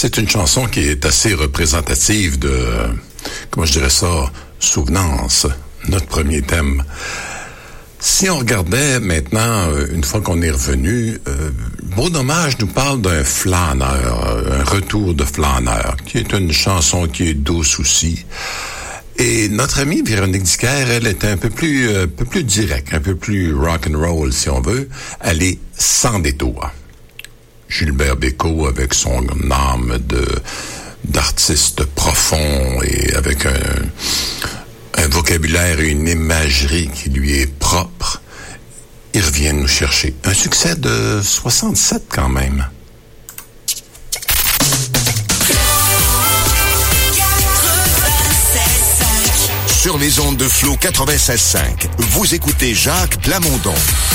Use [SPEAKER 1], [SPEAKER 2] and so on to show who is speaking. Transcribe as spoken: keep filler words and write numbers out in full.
[SPEAKER 1] C'est une chanson qui est assez représentative de, comment je dirais ça, souvenance, notre premier thème. Si on regardait maintenant, une fois qu'on est revenu, euh, Beau Dommage nous parle d'un flâneur, un retour de flâneur, qui est une chanson qui est douce aussi. Et notre amie Véronique Dicker, elle est un peu plus, un peu plus directe, un peu plus rock and roll si on veut. Elle est sans détour. Gilbert Bécaud avec son âme de d'artiste profond et avec un un vocabulaire et une imagerie qui lui est propre, il revient nous chercher. Un succès de soixante-sept quand même.
[SPEAKER 2] Sur les ondes de Flow quatre-vingt-seize cinq, vous écoutez Jacques Plamondon.